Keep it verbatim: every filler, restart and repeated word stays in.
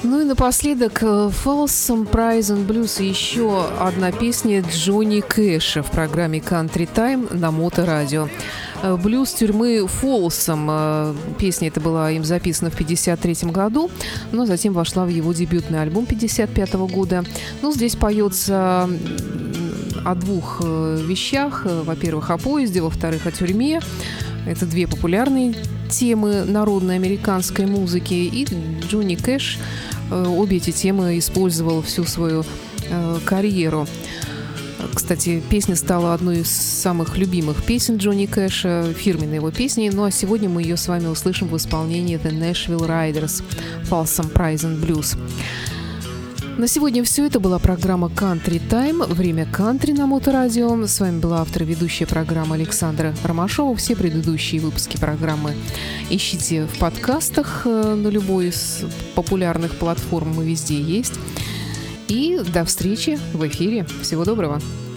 Ну и напоследок Folsom Prison Blues и еще одна песня Джонни Кэша в программе Country Time на Моторадио. Блюз тюрьмы Фолсом. Песня эта была им записана в пятьдесят третьем году, но затем вошла в его дебютный альбом пятьдесят пятого года. Ну, здесь поется о двух вещах. Во-первых, о поезде, во-вторых, о тюрьме. Это две популярные темы народной американской музыки. И Джонни Кэш обе эти темы использовал всю свою э, карьеру. Кстати, песня стала одной из самых любимых песен Джонни Кэша, фирменной его песней. Ну а сегодня мы ее с вами услышим в исполнении The Nashville Riders, Folsom Prison Blues. На сегодня все. Это была программа Country Time. Время кантри на Моторадио. С вами была автор и ведущая программы Александра Ромашова. Все предыдущие выпуски программы ищите в подкастах на любой из популярных платформ. Мы везде есть. И до встречи в эфире. Всего доброго.